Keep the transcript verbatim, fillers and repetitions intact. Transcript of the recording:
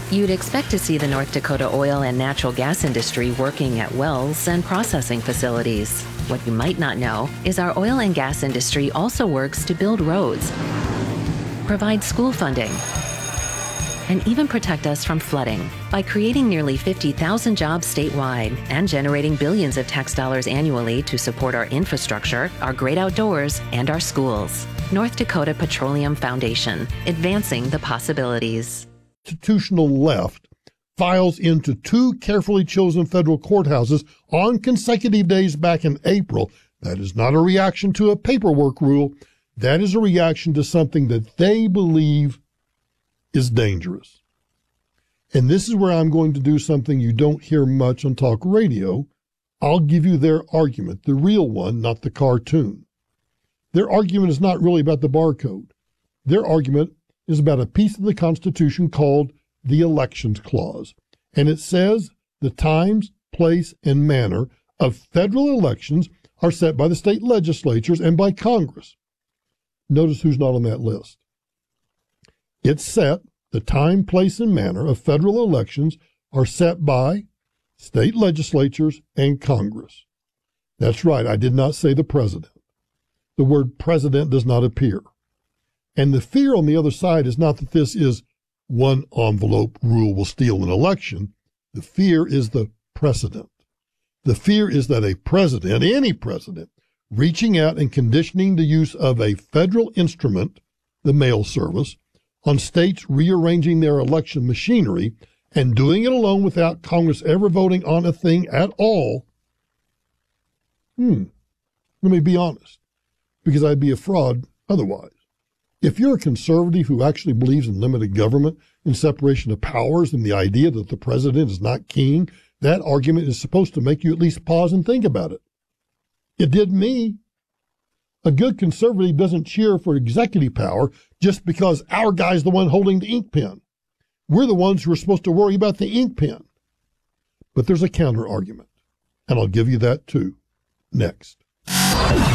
You'd expect to see the North Dakota oil and natural gas industry working at wells and processing facilities. What you might not know is our oil and gas industry also works to build roads, provide school funding, and even protect us from flooding by creating nearly fifty thousand jobs statewide and generating billions of tax dollars annually to support our infrastructure, our great outdoors, and our schools. North Dakota Petroleum Foundation, advancing the possibilities. Institutional left files into two carefully chosen federal courthouses on consecutive days back in April. That is not a reaction to a paperwork rule. That is a reaction to something that they believe is dangerous. And this is where I'm going to do something you don't hear much on talk radio. I'll give you their argument, the real one, not the cartoon. Their argument is not really about the barcode. Their argument is about a piece of the Constitution called the Elections Clause. And it says the times, place, and manner of federal elections are set by the state legislatures and by Congress. Notice who's not on that list. It's set, the time, place, and manner of federal elections are set by state legislatures and Congress. That's right, I did not say the president. The word president does not appear. And the fear on the other side is not that this is one envelope rule will steal an election. The fear is the precedent. The fear is that a president, any president, reaching out and conditioning the use of a federal instrument, the mail service, on states rearranging their election machinery and doing it alone without Congress ever voting on a thing at all. Hmm. Let me be honest, because I'd be a fraud otherwise. If you're a conservative who actually believes in limited government and separation of powers and the idea that the president is not king, that argument is supposed to make you at least pause and think about it. It did me. A good conservative doesn't cheer for executive power just because our guy's the one holding the ink pen. We're the ones who are supposed to worry about the ink pen. But there's a counter argument, and I'll give you that too next.